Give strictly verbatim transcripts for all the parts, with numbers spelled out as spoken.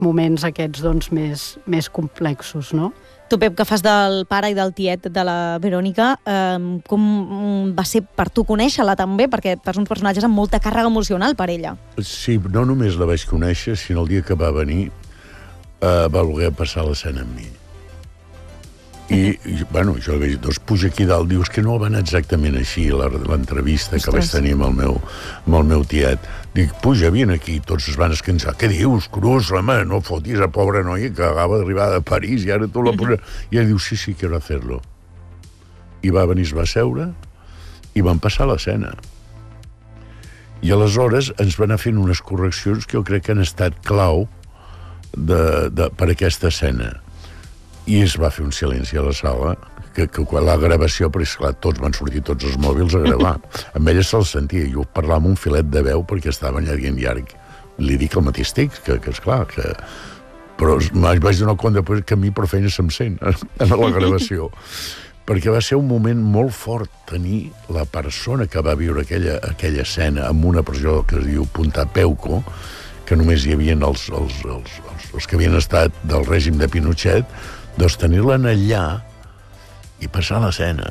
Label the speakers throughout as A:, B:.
A: moments aquests doncs, més, més complexos, no?
B: Tu, Pep, que fas del pare i del tiet de la Verònica, eh, com va ser per tu conèixer-la també? Perquè fas uns personatges amb molta càrrega emocional per ella.
C: Sí, no només la vaig conèixer, sinó el dia que va venir eh, va voler passar l'escena amb mi. I, i, bueno, jo li vaig dir, doncs puja aquí dalt, dius que no va anar exactament així, l'entrevista que vaig tenir amb el meu, amb el meu tiet. Dic, puja, vine aquí, tots es van escansar. Què dius, Cruz, home, no fotis a pobra noia que acaba d'arribar de París i ara tu la posa... I ella diu, sí, sí, quiero hacerlo. I va venir, es va seure i van passar l'escena. I aleshores ens van anar fent unes correccions que jo crec que han estat clau de, de, per aquesta escena. I es va fer un silenci a la sala, que, que quan la gravació, però esclar, tots van sortir tots els mòbils a gravar. Amb ella se'l sentia, jo parlava amb un filet de veu perquè estava allà dient llarg. Li dic el mateix text, que, que esclar, que... però vaig donar compte que a mi per feina se'm sent en la gravació. Perquè va ser un moment molt fort tenir la persona que va viure aquella, aquella escena amb una presó que es diu Punta Peuco, que només hi havia els, els, els, els, els que havien estat del règim de Pinochet, doncs tenir-la allà i passar l'escena.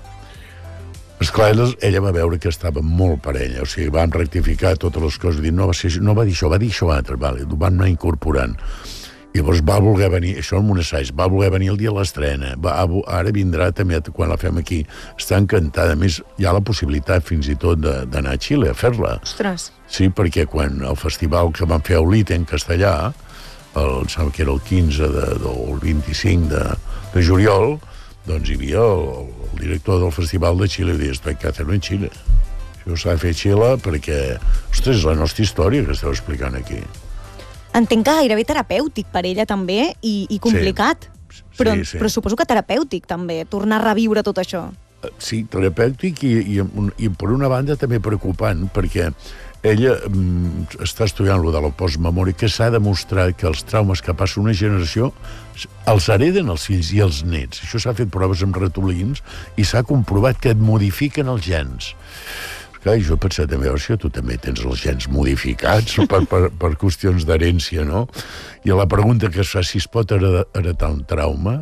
C: Esclar, ella va veure que estava molt per ella, o sigui, vam rectificar totes les coses, dir, no va, ser, no va dir això, va dir això altre, vale, ho van anar incorporant. I llavors va voler venir, això en un assaig, va voler venir el dia de l'estrena, ara vindrà també quan la fem aquí, està encantada, a més hi ha la possibilitat fins i tot d'anar a Xile a fer-la.
B: Ostres!
C: Sí, perquè quan el festival que van fer a Olite en castellà, el, em sembla que era el quinze de, de, o el vint-i-cinc de, de juliol, doncs hi havia el, el director del festival de Xile i deia, esto hay que hacerlo en Xile. Això s'ha de fer a Xile perquè, ostres, és la nostra història que esteu explicant aquí.
B: Entenc que gairebé terapèutic per ella també i, i complicat,
C: sí.
B: Però,
C: sí, sí.
B: però suposo que terapèutic també, tornar a reviure tot això.
C: Sí, terapèutic i, i, i per una banda també preocupant, perquè ella mm, està estudiant lo de la postmemòria, que s'ha demostrat que els traumes que passa una generació els hereden els fills i els nets. Això s'ha fet proves amb ratolins i s'ha comprovat que et modifiquen els gens. Clar, jo he pensat també, a veure si tu també tens els gens modificats per, per, per qüestions d'herència, no? I la pregunta que es fa, si es pot heretar un trauma,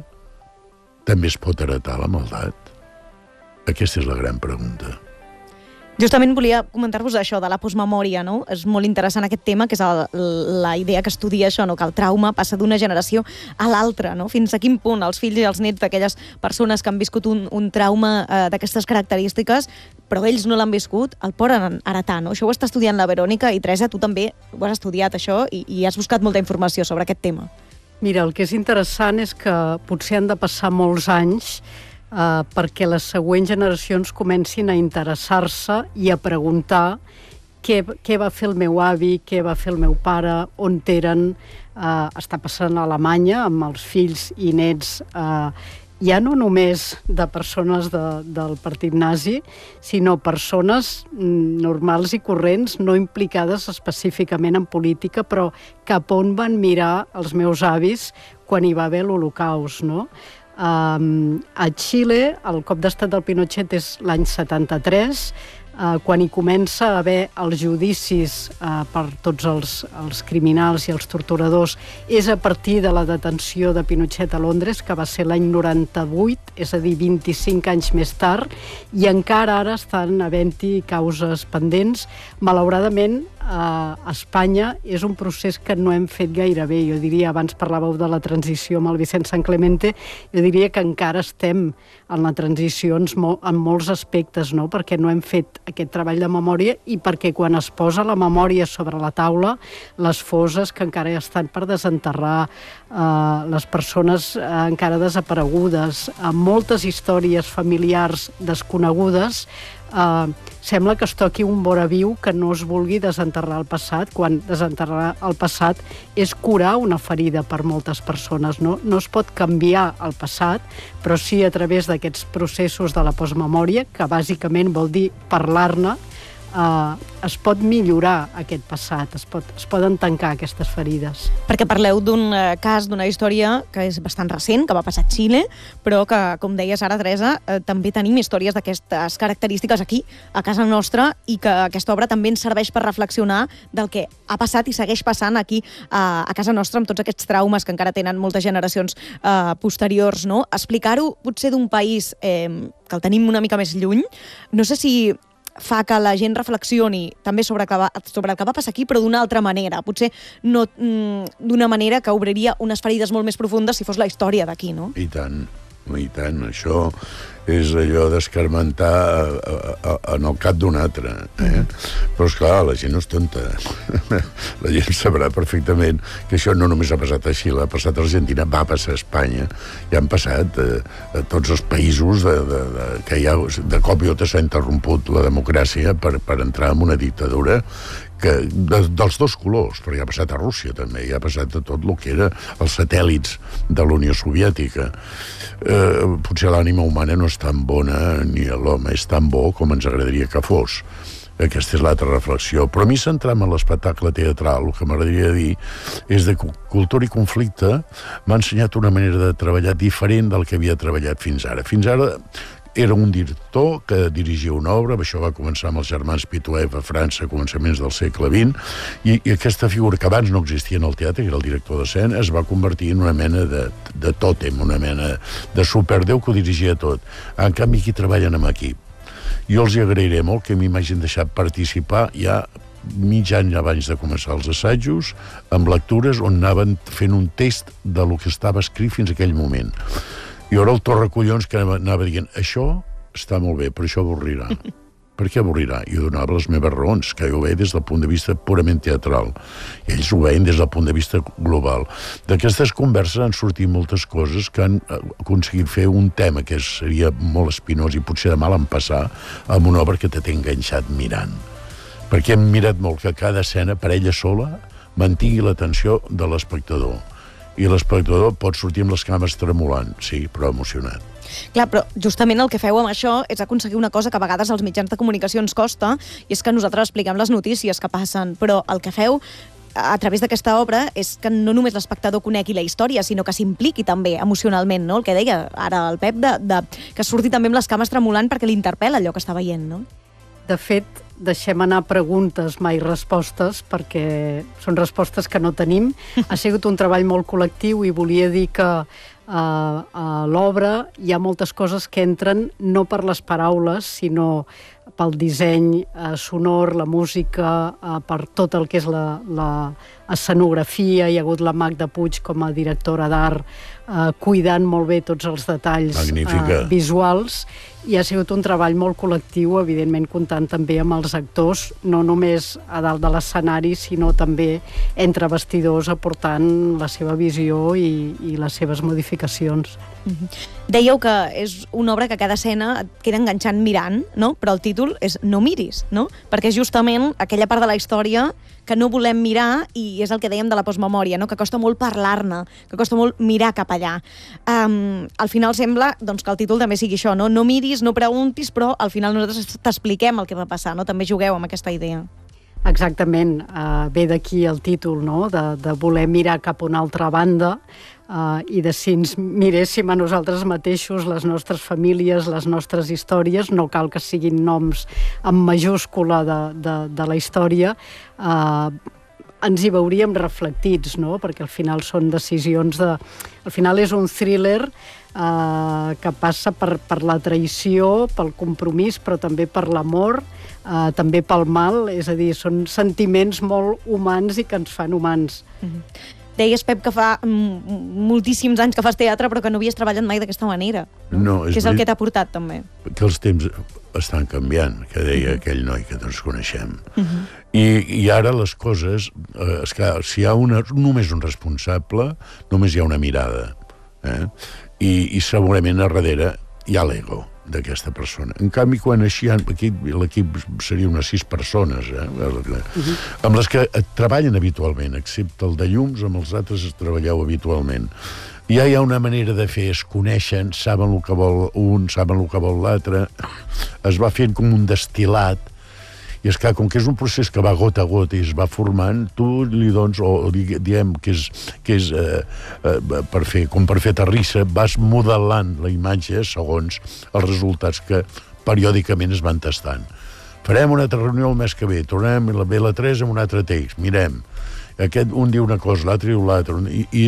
C: també es pot heretar la maldat? Aquesta és la gran pregunta.
B: Justament volia comentar-vos això, de la postmemòria, no? És molt interessant aquest tema, que és el, la idea que estudia això, no? Que el trauma passa d'una generació a l'altra, no? Fins a quin punt els fills i els nets d'aquelles persones que han viscut un, un trauma eh, d'aquestes característiques, però ells no l'han viscut, el poden heretar, no? Això ho està estudiant la Verònica i, Teresa, tu també ho has estudiat, això, i, i has buscat molta informació sobre aquest tema.
A: Mira, el que és interessant és que potser han de passar molts anys Uh, perquè les següents generacions comencin a interessar-se i a preguntar què, què va fer el meu avi, què va fer el meu pare, on eren. Uh, està passant a Alemanya amb els fills i nets, uh, ja no només de persones de, del partit nazi, sinó persones normals i corrents, no implicades específicament en política, però cap on van mirar els meus avis quan hi va haver l'Holocaust, no? Um, a Xile, el cop d'estat del Pinochet és l'any setanta-tres, uh, quan hi comença a haver els judicis uh, per tots els, els criminals i els torturadors, és a partir de la detenció de Pinochet a Londres, que va ser l'any noranta-vuit, és a dir, vint-i-cinc anys més tard, i encara ara estan havent-hi causes pendents. Malauradament, a Espanya és un procés que no hem fet gaire bé. Jo diria, abans parlàveu de la transició amb el Vicent Sanclemente, jo diria que encara estem en la transició en molts aspectes, no? Perquè no hem fet aquest treball de memòria i perquè quan es posa la memòria sobre la taula, les fosses que encara estan per desenterrar, eh, les persones eh, encara desaparegudes, eh, moltes històries familiars desconegudes, Uh, sembla que es toqui un vora viu que no es vulgui desenterrar el passat, quan desenterrar el passat és curar una ferida per moltes persones, no? No es pot canviar el passat, però sí a través d'aquests processos de la postmemòria, que bàsicament vol dir parlar-ne, eh, es pot millorar aquest passat, es, pot, es poden tancar aquestes ferides.
B: Perquè parleu d'un eh, cas, d'una història que és bastant recent, que va passar a Xile, però que, com deies ara, Teresa, eh, també tenim històries d'aquestes característiques aquí, a casa nostra, i que aquesta obra també ens serveix per reflexionar del que ha passat i segueix passant aquí eh, a casa nostra, amb tots aquests traumes que encara tenen moltes generacions eh, posteriors, no? Explicar-ho potser d'un país eh, que el tenim una mica més lluny, no sé si fa que la gent reflexioni també sobre, que va, sobre el que va passar aquí, però d'una altra manera. Potser no mm, d'una manera que obriria unes ferides molt més profundes si fos la història d'aquí, no?
C: I tant, i tant. Això és allò d'escarmentar en el cap d'un altre. Eh? Però, esclar, la gent no és tonta. La gent sabrà perfectament que això no només ha passat a Xile, ha passat a Argentina, va passar a Espanya, i han passat a, a tots els països de, de, de, que hi ha, de cop i volta s'ha interromput la democràcia per, per entrar en una dictadura que, de, dels dos colors, perquè ha passat a Rússia també, i ha passat a tot el que era els satèl·lits de la Unió Soviètica. Eh, potser l'ànima humana no és tan bona, ni l'home és tan bo com ens agradaria que fos. Aquesta és l'altra reflexió. Però a mi, centrar-me en l'espectacle teatral, el que m'agradaria dir és de cultura i conflicte m'ha ensenyat una manera de treballar diferent del que havia treballat fins ara. Fins ara era un director que dirigia una obra, això va començar amb els germans Pitoëv a França a començaments del segle vint, i, i aquesta figura que abans no existia en el teatre, que era el director d'escena, es va convertir en una mena de, de tòtem, una mena de superdéu que ho dirigia tot. En canvi, aquí treballen amb equip. Jo els agrairé molt que m'hi m'hagin deixat participar ja mig any abans de començar els assajos, amb lectures on anaven fent un test de lo que estava escrit fins a aquell moment. I ara el torracollons que anava dient això està molt bé, però això avorrirà. Per què avorrirà? I donava les meves raons, que jo ho veia des del punt de vista purament teatral. I ells ho veien des del punt de vista global. D'aquestes converses han sortit moltes coses que han aconseguit fer un tema que seria molt espinós i potser de mal en passar amb una obra que te té enganxat mirant. Perquè hem mirat molt que cada escena, per ella sola, mantingui l'atenció de l'espectador. I l'espectador pot sortir amb les cames tremolant, sí, però emocionat.
B: Clar, però justament el que feu amb això és aconseguir una cosa que a vegades als mitjans de comunicació ens costa, i és que nosaltres expliquem les notícies que passen, però el que feu a través d'aquesta obra és que no només l'espectador conegui la història, sinó que s'impliqui també emocionalment, no? El que deia ara el Pep, de, de, que surti també amb les cames tremolant perquè l'interpel·la allò que està veient, no?
A: De fet, deixem anar preguntes, mai respostes, perquè són respostes que no tenim. Ha sigut un treball molt col·lectiu i volia dir que uh, a l'obra hi ha moltes coses que entren no per les paraules, sinó pel disseny uh, sonor, la música, uh, per tot el que és la, la escenografia. Hi ha hagut la Magda Puig com a directora d'art, uh, cuidant molt bé tots els detalls uh, visuals, i ha sigut un treball molt col·lectiu, evidentment comptant també amb els actors, no només a dalt de l'escenari, sinó també entre vestidors, aportant la seva visió i, i les seves modificacions.
B: Mm-hmm. Dèieu que és una obra que cada escena et queda enganxant mirant, no? Però el títol és No miris, no? Perquè és justament aquella part de la història que no volem mirar, i és el que dèiem de la postmemòria, no? Que costa molt parlar-ne, que costa molt mirar cap allà. Um, al final sembla doncs, que el títol també sigui això, no? No miris, no preguntis, però al final nosaltres t'expliquem el que va passar, no? També jugueu amb aquesta idea.
A: Exactament, uh, ve d'aquí el títol, no? De, de voler mirar cap a una altra banda, uh, i de si ens miréssim a nosaltres mateixos, les nostres famílies, les nostres històries, no cal que siguin noms en majúscula de, de, de la història, uh, ens hi veuríem reflectits, no? Perquè al final són decisions de... Al final és un thriller eh, que passa per, per la traïció, pel compromís, però també per l'amor, eh, també pel mal, és a dir, són sentiments molt humans i que ens fan humans.
B: Mm-hmm. Deies, Pep, que fa moltíssims anys que fas teatre, però que no havies treballat mai d'aquesta manera.
C: No, és
B: que és el que t'ha portat, també.
C: Que els temps estan canviant, que deia uh-huh. aquell noi que ens coneixem. Uh-huh. I, I ara les coses... Eh, és que si hi ha una, només un responsable, només hi ha una mirada. Eh? I, I segurament a darrere hi ha l'ego d'aquesta persona. En canvi, quan així, aquí l'equip seria unes sis persones, eh? uh-huh. amb les que treballen habitualment, excepte el de llums, amb els altres es treballeu habitualment. Ja hi ha una manera de fer, es coneixen, saben el que vol un, saben el que vol l'altre, es va fent com un destil·lat, I és que, com que és un procés que va gota a gota i es va formant, tu li dones, o diguem que és, que és eh, eh, per fer, com per fer terrissa, vas modelant la imatge segons els resultats que periòdicament es van tastant. Farem una altra reunió el mes que ve, tornem a la ve la tres amb un altre text, mirem. Aquest un diu una cosa, l'altre diu l'altre, i, i